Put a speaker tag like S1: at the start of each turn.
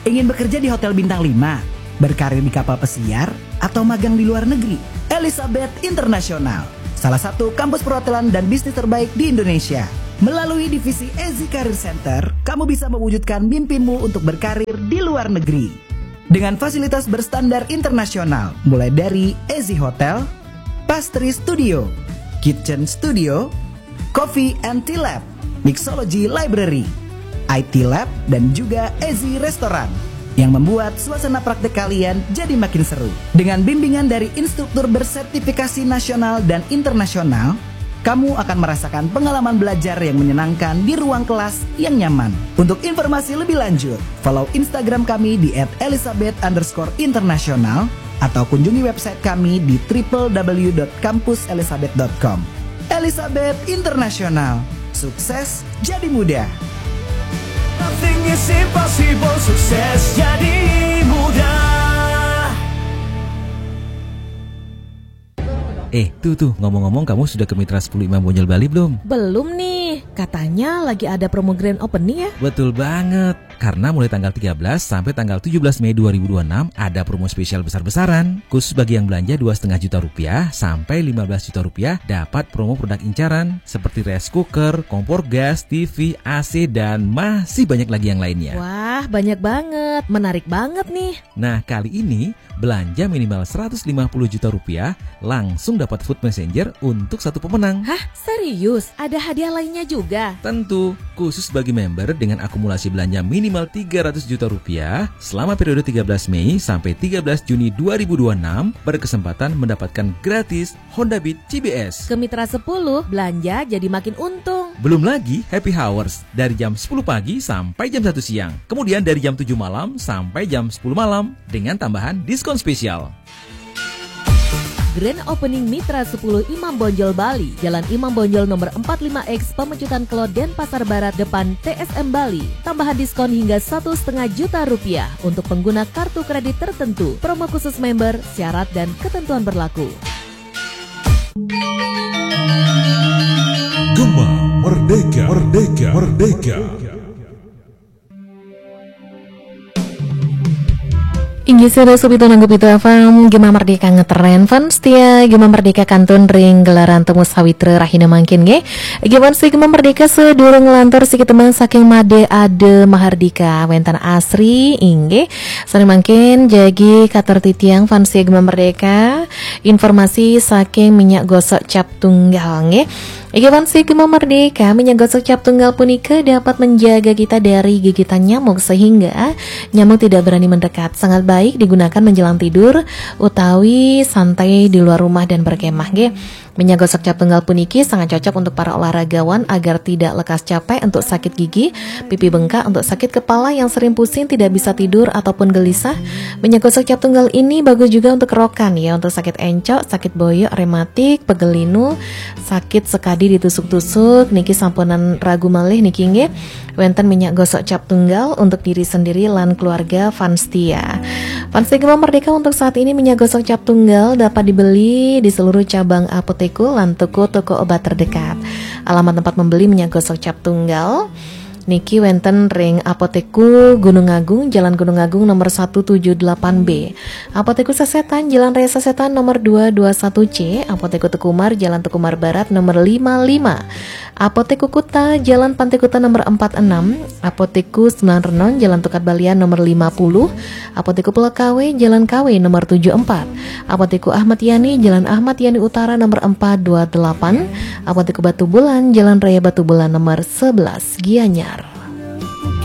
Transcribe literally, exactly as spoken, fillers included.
S1: Ingin bekerja di hotel bintang lima, berkarir di kapal pesiar, atau magang di luar negeri? Elizabeth International, salah satu kampus perhotelan dan bisnis terbaik di Indonesia. Melalui divisi E Z I Career Center, kamu bisa mewujudkan mimpimu untuk berkarir di luar negeri. Dengan fasilitas berstandar internasional, mulai dari E Z I Hotel, Pastry Studio, Kitchen Studio, Coffee and Tea Lab, Mixology Library, I T Lab, dan juga E Z I Restoran, yang membuat suasana praktek kalian jadi makin seru. Dengan bimbingan dari instruktur bersertifikasi nasional dan internasional, kamu akan merasakan pengalaman belajar yang menyenangkan di ruang kelas yang nyaman. Untuk informasi lebih lanjut, follow Instagram kami di et elizabeth underscore international atau kunjungi website kami di w w w dot kampus elizabeth dot com. Elizabeth International, sukses jadi mudah.
S2: Nothing is impossible, sukses jadi mudah.
S3: Eh, tuh tuh, ngomong-ngomong kamu sudah ke Mitra sepuluh Imam Bonjol Bali belum?
S4: Belum nih, katanya lagi ada promo grand opening ya?
S3: Betul banget, karena mulai tanggal tiga belas sampai tanggal tujuh belas Mei dua ribu dua puluh enam ada promo spesial besar-besaran. Khusus bagi yang belanja dua koma lima juta rupiah sampai lima belas juta rupiah dapat promo produk incaran seperti rice cooker, kompor gas, T V, A C, dan masih banyak lagi yang lainnya.
S4: Wah, banyak banget, menarik banget nih.
S3: Nah, kali ini belanja minimal seratus lima puluh juta rupiah langsung dapat food messenger untuk satu pemenang.
S4: Hah? Serius? Ada hadiah lainnya juga?
S3: Tentu, khusus bagi member dengan akumulasi belanja minimal tiga ratus juta rupiah selama periode tiga belas Mei sampai tiga belas Juni dua ribu dua puluh enam berkesempatan mendapatkan gratis Honda Beat C B S.
S4: Ke Mitra sepuluh, belanja jadi makin untung.
S3: Belum lagi happy hours dari jam sepuluh pagi sampai jam satu siang. Kemudian dari jam tujuh malam sampai jam sepuluh malam dengan tambahan diskon spesial.
S4: Grand Opening Mitra sepuluh Imam Bonjol Bali, Jalan Imam Bonjol nomor empat puluh lima X, Pemecutan Kelot, Denpasar Barat, depan T S M Bali. Tambahan diskon hingga satu koma lima juta rupiah untuk pengguna kartu kredit tertentu. Promo khusus member, syarat dan ketentuan berlaku.
S5: Gema Merdeka, Merdeka, Merdeka.
S6: Inggih sudah subito nanggup itu F M Gema Merdeka ngetren fans setia Gema Merdeka kantun ring gelaran temu sawitra rahina mangkin ge. Gimana sih Gema Merdeka sedurung ngelantur si teman saking made ade mahardika wentan asri inge. Sani mangkin jagi kator titiang fans setia Gema Merdeka informasi saking minyak gosok cap tunggal nge. Gimana sih Gema Merdeka minyak gosok cap tunggal punika dapat menjaga kita dari gigitan nyamuk sehingga nyamuk tidak berani mendekat. Sangat baik digunakan menjelang tidur utawi santai di luar rumah dan berkemah ge. Minyak gosok cap tunggal puniki sangat cocok untuk para olahragawan agar tidak lekas capek untuk sakit gigi, pipi bengkak, untuk sakit kepala yang sering pusing tidak bisa tidur ataupun gelisah. Minyak gosok cap tunggal ini bagus juga untuk kerokan ya, untuk sakit encok, sakit boyok, rematik, pegelinu, sakit sekadi ditusuk-tusuk, niki sampunan ragu malih niki nge. Wenten minyak gosok cap tunggal untuk diri sendiri lan keluarga fans setia. Fans Gema Merdeka untuk saat ini minyak gosok cap tunggal dapat dibeli di seluruh cabang apoteku lan toko-toko obat terdekat. Alamat tempat membeli minyak gosok cap tunggal niki wenten ring Apoteku Gunung Agung, Jalan Gunung Agung nomor seratus tujuh puluh delapan B. Apoteku Sasetan, Jalan Raya Sasetan nomor dua ratus dua puluh satu C. Apoteku Tukumar, Jalan Tukumar Barat nomor lima puluh lima. Apoteku Kuta, Jalan Pantai Kuta nomor empat puluh enam. Apoteku Sembilan Renon, Jalan Tukat Balian nomor lima puluh. Apoteku Pulau K W, Jalan K W nomor tujuh puluh empat. Apoteku Ahmad Yani, Jalan Ahmad Yani Utara nomor empat ratus dua puluh delapan. Apoteku Batu Bulan, Jalan Raya Batu Bulan nomor sebelas Gianyar.